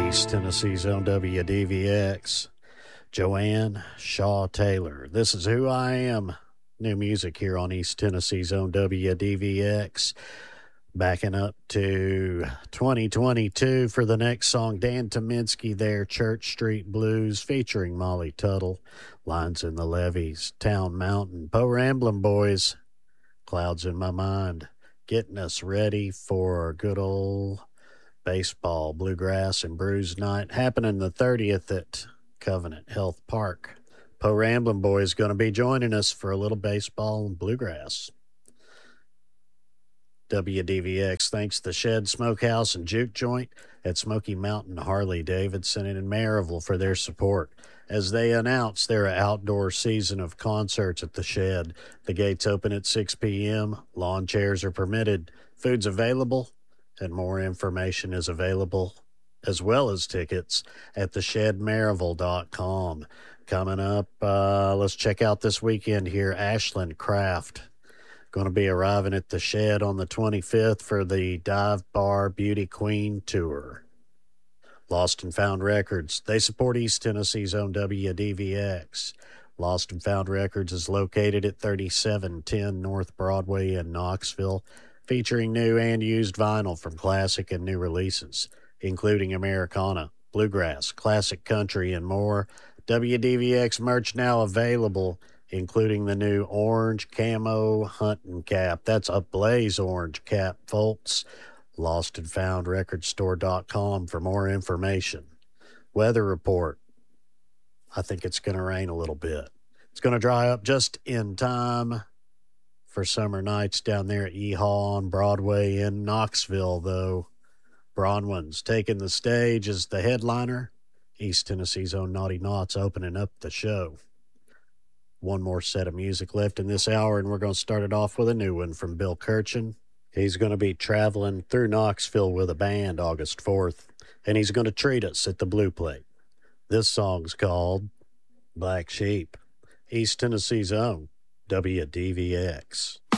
East Tennessee's own WDVX, Joanne Shaw Taylor. This is Who I Am. New music here on East Tennessee's own WDVX. Backing up to 2022 for the next song, Dan Tominski there, Church Street Blues, featuring Molly Tuttle, Lines in the Levees, Town Mountain, Poe Ramblin' Boys, Clouds in My Mind, getting us ready for good old baseball, bluegrass, and brews night happening the 30th at Covenant Health Park. Poe Ramblin' Boys going to be joining us for a little baseball and bluegrass. WDVX thanks the Shed Smokehouse and Juke Joint at Smoky Mountain, Harley-Davidson, and in Maryville for their support as they announce their outdoor season of concerts at the Shed. The gates open at 6 p.m. Lawn chairs are permitted. Food's available, and more information is available, as well as tickets, at theshedmaryville.com. Coming up, let's check out this weekend here, Ashland Craft. Going to be arriving at the Shed on the 25th for the Dive Bar Beauty Queen Tour. Lost and Found Records. They support East Tennessee's own WDVX. Lost and Found Records is located at 3710 North Broadway in Knoxville, featuring new and used vinyl from classic and new releases, including Americana, bluegrass, classic country, and more. WDVX merch now available, including the new orange camo hunting cap. That's a blaze orange cap, folks. LostandFoundRecordStore.com for more information. Weather report. I think it's going to rain a little bit. It's going to dry up just in time for summer nights down there at Yeehaw on Broadway in Knoxville, though. Bronwyn's taking the stage as the headliner. East Tennessee's own Naughty Knots opening up the show. One more set of music left in this hour, and we're going to start it off with a new one from Bill Kirchen. He's going to be traveling through Knoxville with a band August 4th, and he's going to treat us at the Blue Plate. This song's called Black Sheep. East Tennessee's own WDVX.